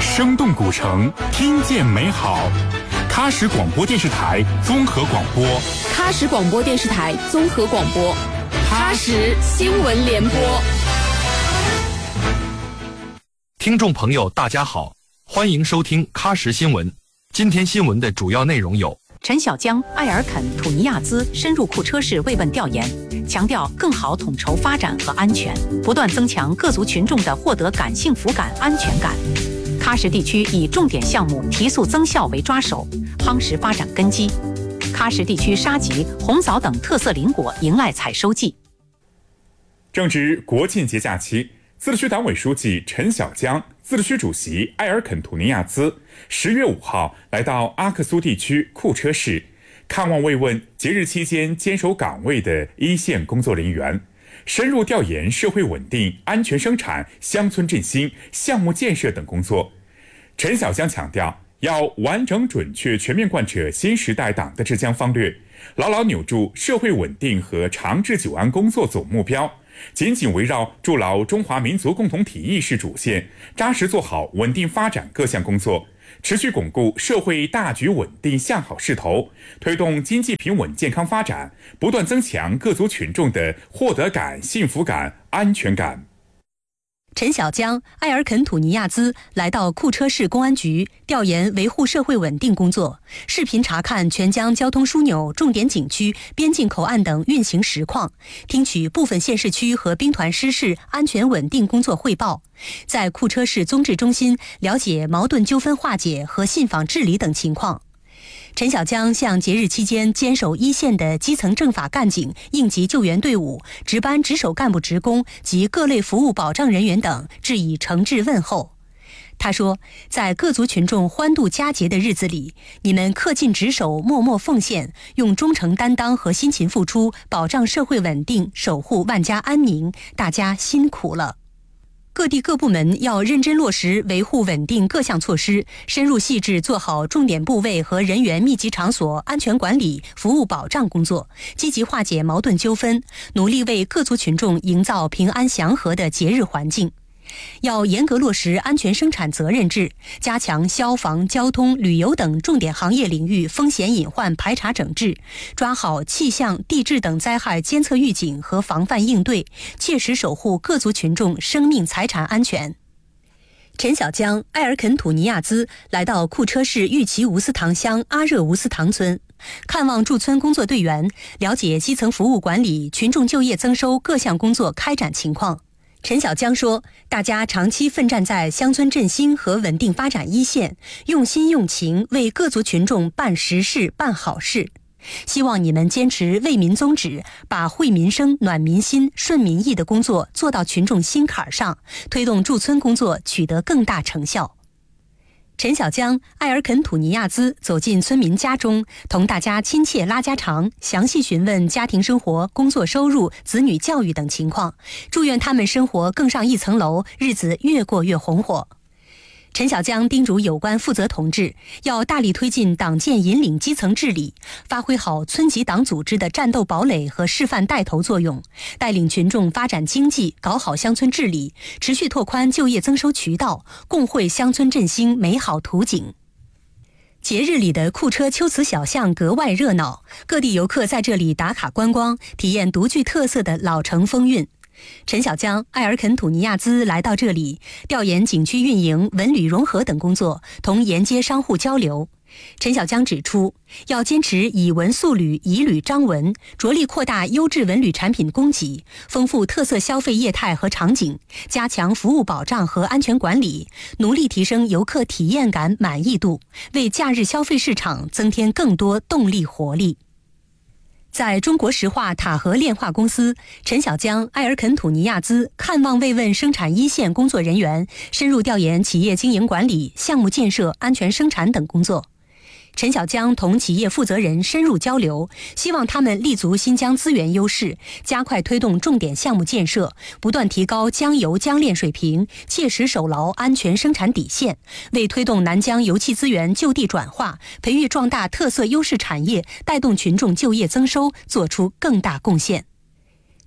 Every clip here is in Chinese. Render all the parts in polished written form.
生动古城，听见美好。喀什广播电视台综合广播， 喀什广播电视台综合广播，喀什新闻联播。 听众朋友，大家好，欢迎收听喀什新闻。今天新闻的主要内容有： 陈小江、埃尔肯、土尼亚兹深入库车市慰问调研，强调更好统筹发展和安全，不断增强各族群众的获得感、幸福感、安全感。喀什地区以重点项目提速增效为抓手，夯实发展根基。喀什地区沙棘、红枣等特色林果迎来采收季。 正值国庆节假期，自治区党委书记陈小江、自治区主席埃尔肯·土尼亚兹10月5号来到阿克苏地区库车市，看望慰问节日期间坚守岗位的一线工作人员，深入调研社会稳定、安全生产、乡村振兴、项目建设等工作。陈小江强调，要完整准确全面贯彻新时代党的治疆方略，牢牢扭住社会稳定和长治久安工作总目标，紧紧围绕筑牢中华民族共同体意识主线，扎实做好稳定发展各项工作，持续巩固社会大局稳定向好势头，推动经济平稳健康发展，不断增强各族群众的获得感、幸福感、安全感。 陈小江、埃尔肯·土尼亚兹来到库车市公安局调研维护社会稳定工作，视频查看全疆交通枢纽、重点景区、边境口岸等运行实况，听取部分县市区和兵团师事安全稳定工作汇报，在库车市综治中心了解矛盾纠纷化解和信访治理等情况。陈小江向节日期间坚守一线的基层政法干警、应急救援队伍、值班值守干部职工及各类服务保障人员等致以诚挚问候。他说，在各族群众欢度佳节的日子里，你们恪尽职守、默默奉献，用忠诚担当和辛勤付出保障社会稳定，守护万家安宁，大家辛苦了。各地各部门要认真落实维护稳定各项措施，深入细致做好重点部位和人员密集场所安全管理、服务保障工作，积极化解矛盾纠纷，努力为各族群众营造平安祥和的节日环境。要严格落实安全生产责任制，加强消防、交通、旅游等重点行业领域风险隐患排查整治，抓好气象、地质等灾害监测预警和防范应对，切实守护各族群众生命财产安全。陈小江、埃尔肯·土尼亚兹来到库车市玉旗吴斯塘乡阿热吴斯塘村，看望驻村工作队员，了解基层服务管理、群众就业增收各项工作开展情况。陈小江说，大家长期奋战在乡村振兴和稳定发展一线，用心用情为各族群众办实事、办好事。希望你们坚持为民宗旨，把惠民生、暖民心、顺民意的工作做到群众心坎上，推动驻村工作取得更大成效。陈小江、埃尔肯·土尼亚兹走进村民家中，同大家亲切拉家常，详细询问家庭生活、工作收入、子女教育等情况，祝愿他们生活更上一层楼，日子越过越红火。陈小江叮嘱有关负责同志，要大力推进党建引领基层治理，发挥好村级党组织的战斗堡垒和示范带头作用，带领群众发展经济，搞好乡村治理，持续拓宽就业增收渠道，共绘乡村振兴美好图景。节日里的库车秋瓷小巷格外热闹，各地游客在这里打卡观光，体验独具特色的老城风韵。陈小江、埃尔肯·土尼亚兹来到这里调研景区运营、文旅融合等工作，同沿街商户交流。陈小江指出，要坚持以文塑旅、以旅张文，着力扩大优质文旅产品供给，丰富特色消费业态和场景，加强服务保障和安全管理，努力提升游客体验感、满意度，为假日消费市场增添更多动力活力。在中国石化塔河炼化公司，陈小江、埃尔肯·土尼亚兹看望慰问生产一线工作人员，深入调研企业经营管理、项目建设、安全生产等工作。陈小江同企业负责人深入交流，希望他们立足新疆资源优势，加快推动重点项目建设，不断提高江油江炼水平，切实守牢安全生产底线，为推动南疆油气资源就地转化，培育壮大特色优势产业，带动群众就业增收做出更大贡献。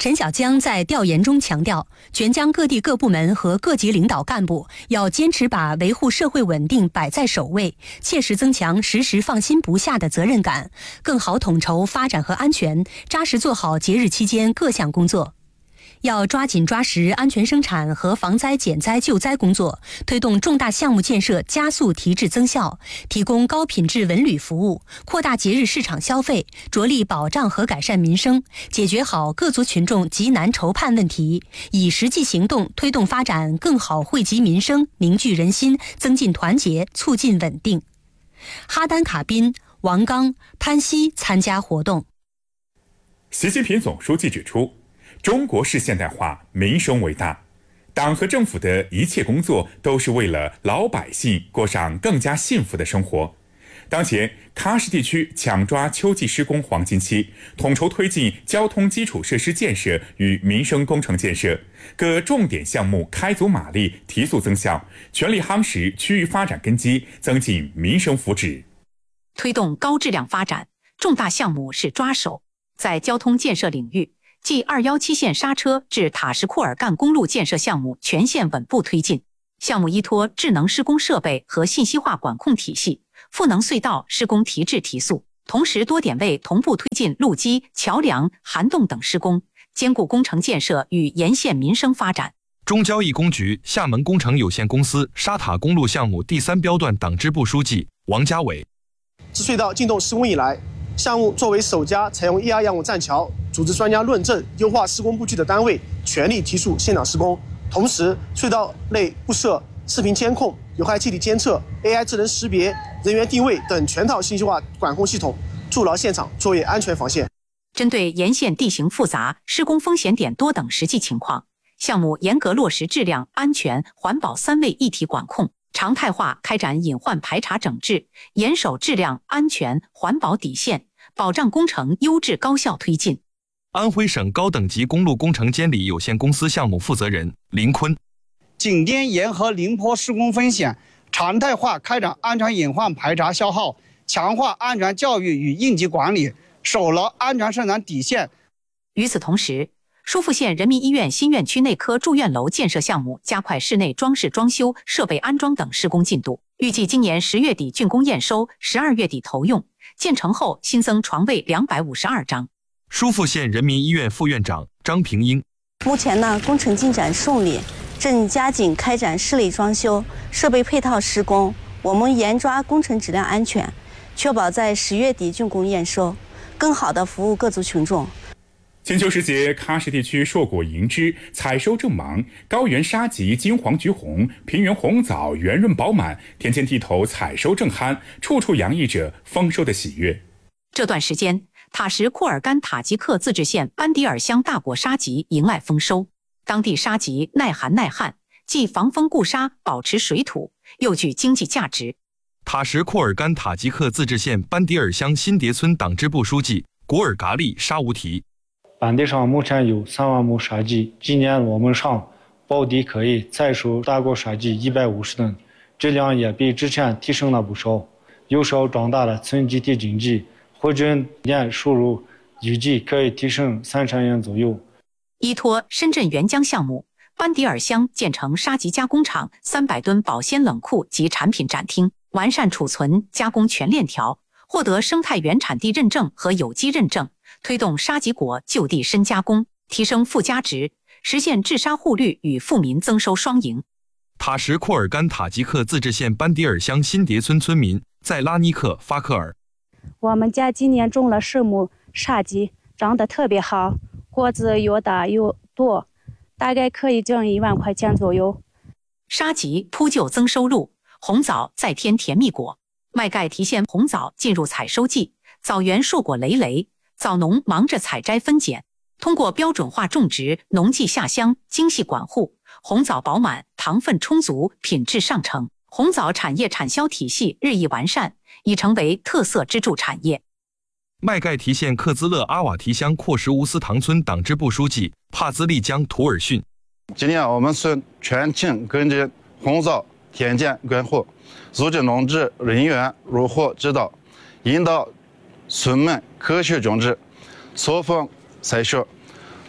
陈小江在调研中强调，全疆各地各部门和各级领导干部要坚持把维护社会稳定摆在首位，切实增强时时放心不下的责任感，更好统筹发展和安全，扎实做好节日期间各项工作。要抓紧抓实安全生产和防灾减灾救灾工作，推动重大项目建设加速提质增效，提供高品质文旅服务，扩大节日市场消费，着力保障和改善民生，解决好各族群众急难愁盼问题，以实际行动推动发展更好惠及民生，凝聚人心，增进团结，促进稳定。哈丹卡宾、王刚、潘西参加活动。 习近平总书记指出，中国式现代化民生为大，党和政府的一切工作都是为了老百姓过上更加幸福的生活。当前，喀什地区抢抓秋季施工黄金期，统筹推进交通基础设施建设与民生工程建设，各重点项目开足马力，提速增效，全力夯实区域发展根基，增进民生福祉。 推动高质量发展，重大项目是抓手。在交通建设领域，继217线刹车至塔什库尔干公路建设项目全线稳步推进，项目依托智能施工设备和信息化管控体系，赋能隧道施工提质提速，同时多点位同步推进路基、桥梁、涵洞等施工，兼顾工程建设与沿线民生发展。 中交易工局厦门工程有限公司沙塔公路项目第3标段党支部书记王家伟： 自隧道进洞施工以来，项目作为首家采用ER样物栈桥、组织专家论证、优化施工布局的单位，全力提速现场施工。同时，隧道内布设视频监控、有害气体监测、AI 智能识别、人员定位等全套信息化管控系统，筑牢现场作业安全防线。 针对沿线地形复杂、施工风险点多等实际情况，项目严格落实质量、安全、环保3位一体管控，常态化开展隐患排查整治，严守质量、安全、环保底线，保障工程优质高效推进。 安徽省高等级公路工程监理有限公司项目负责人林坤： 紧盯沿河临坡施工风险，常态化开展安全隐患排查消耗，强化安全教育与应急管理，守牢安全生产底线。 与此同时，疏附县人民医院新院区内科住院楼建设项目加快室内装饰装修、设备安装等施工进度，预计今年10月底竣工验收，12月底投用。建成后新增床位252张。 疏附县人民医院副院长张平英： 目前呢，工程进展顺利，正加紧开展室内装修、设备配套施工。我们严抓工程质量安全，确保在10月底竣工验收，更好地服务各族群众。 金秋时节，喀什地区硕果盈枝，采收正忙，高原沙棘金黄橘红，平原红枣圆润饱满，田间地头采收正酣，处处洋溢着丰收的喜悦。 这段时间，塔什库尔干塔吉克自治县班迪尔乡大果沙棘迎来丰收。当地沙棘耐寒耐旱，既防风固沙，保持水土，又具经济价值。 塔什库尔干塔吉克自治县班迪尔乡新迭村党支部书记古尔嘎利沙乌提： 班地上目前有3万亩沙棘，今年我们上保地可以采收大果沙棘150吨，质量也比之前提升了不少，有效壮大了村集体经济，回准年收入预计可以提升3000元左右。 依托深圳沅江项目，班迪尔乡建成沙棘加工厂300吨保鲜冷库及产品展厅，完善储存加工全链条，获得生态原产地认证和有机认证，推动沙棘果就地深加工，提升附加值，实现治沙护绿与富民增收双赢。 塔什库尔干塔吉克自治县班迪尔乡新迭村村民在拉尼克发克尔： 我们家今年种了10亩沙棘，长得特别好，果子又大又多，大概可以挣1万块钱左右。 沙棘铺就增收入，红枣再添甜蜜果。麦盖提县红枣进入采收季，枣园硕果累累，枣农忙着采摘分拣。通过标准化种植、农技下乡、精细管护，红枣饱满，糖分充足，品质上乘。红枣产业产销体系日益完善，已成为特色支柱产业。 麦盖提县克孜勒阿瓦提乡阔什乌斯塘村党支部书记帕兹利江图尔逊： 今年我们村全境根据红枣田间管护，组织农职人员入户指导，引导村民科学种植、错峰采收，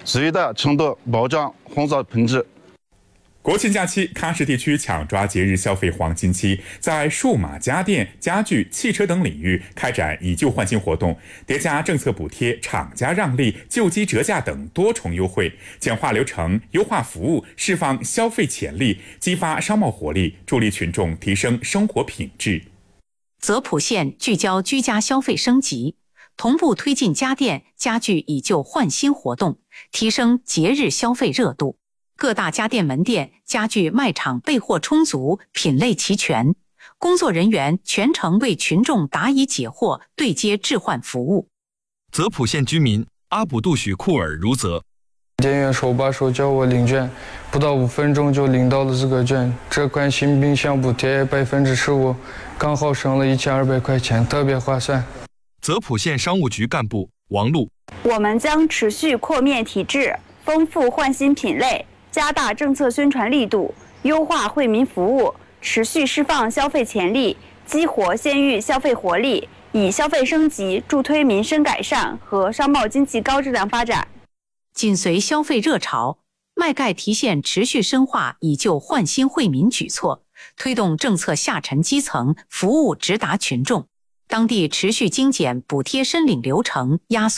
最大程度保障红枣品质。 国庆假期，喀什地区抢抓节日消费黄金期，在数码家电、家具、汽车等领域开展以旧换新活动，叠加政策补贴、厂家让利、旧机折价等多重优惠，简化流程、优化服务，释放消费潜力，激发商贸活力，助力群众提升生活品质。 泽普县聚焦居家消费升级，同步推进家电、家具以旧换新活动，提升节日消费热度。各大家电门店、家具卖场备货充足，品类齐全，工作人员全程为群众答疑解惑，对接置换服务。 泽普县居民阿卜杜许库尔如则， 店员手把手教我领券，不到5分钟就领到了这个券。这款新冰箱补贴15%，刚好省了1200块钱，特别划算。 泽普县商务局干部王璐， 我们将持续扩面体制，丰富换新品类，加大政策宣传力度，优化惠民服务，持续释放消费潜力，激活县域消费活力，以消费升级助推民生改善和商贸经济高质量发展。 紧随消费热潮，麦盖提县持续深化以旧换新惠民举措，推动政策下沉基层，服务直达群众。当地持续精简补贴申领流程，压缩